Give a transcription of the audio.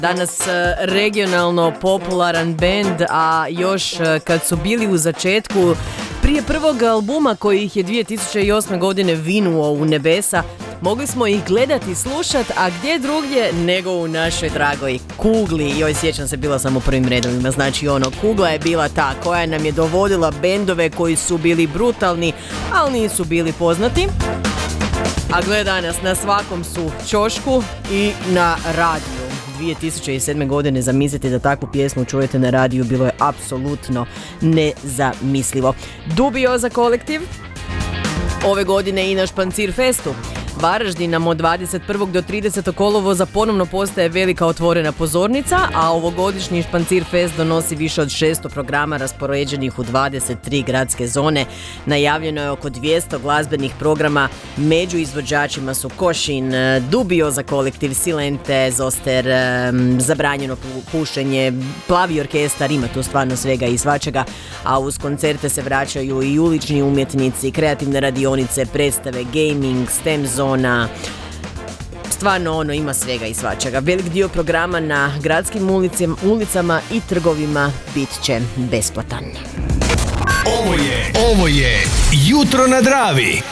Danas regionalno popularan bend, a još kad su bili u začetku prije prvog albuma koji ih je 2008. godine vinuo u nebesa, mogli smo ih gledati i slušati, a gdje drugdje nego u našoj dragoj Kugli. Joj, sjećam se, bila sam u prvim redovima, znači Kugla je bila ta koja nam je dovodila bendove koji su bili brutalni, ali nisu bili poznati. A gle danas, na svakom su ćošku i na radiju. 2007. godine zamislite da takvu pjesmu čujete na radiju, bilo je apsolutno nezamislivo. Dubioza kolektiv ove godine i na Špancir festu Varaždinam od 21. do 30. kolovoza ponovno postaje velika otvorena pozornica, a ovogodišnji Špancir fest donosi više od 600 programa raspoređenih u 23 gradske zone. Najavljeno je oko 200 glazbenih programa, među izvođačima su Košin, Dubioza kolektiv, Silente, Zoster, Zabranjeno pušenje, Plavi orkestar, ima tu stvarno svega i svačega, a uz koncerte se vraćaju i ulični umjetnici, kreativne radionice, predstave, gaming, STEM zona. Stvarno ima svega i svačega. Velik dio programa na gradskim ulicama i trgovima bit će besplatan. Ovo je Jutro na Dravi.